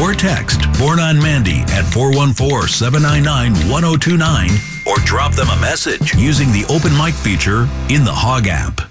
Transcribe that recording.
or text Born on Mandy at 414-799-1029 or drop them a message using the open mic feature in the Hog app.